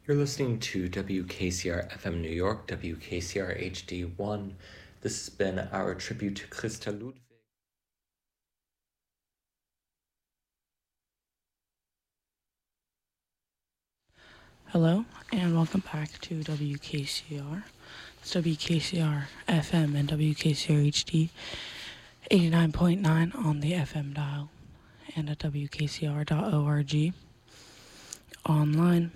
You're listening to WKCR FM New York, WKCR HD1. This has been our tribute to Christa Ludwig. Hello, and welcome back to WKCR. It's WKCR FM and WKCR HD 89.9 on the FM dial and at WKCR.org online.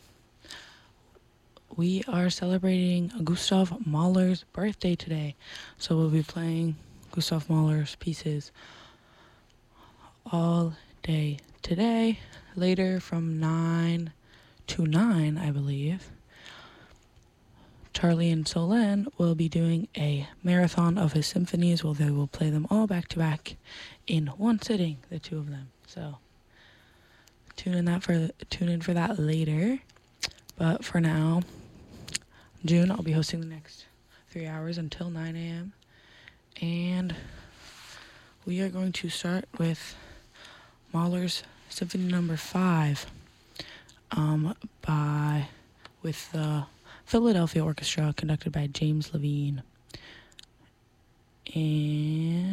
We are celebrating Gustav Mahler's birthday today, so we'll be playing Gustav Mahler's pieces all day today, later from 9 to 9, I believe. Charlie and Solène will be doing a marathon of his symphonies where they will play them all back to back in one sitting, the two of them. So tune in for that later. But for now, June, I'll be hosting the next 3 hours until 9 a.m. And we are going to start with Mahler's Symphony Number 5 with the Philadelphia Orchestra conducted by James Levine.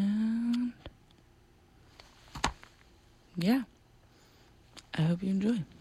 And yeah, I hope you enjoy.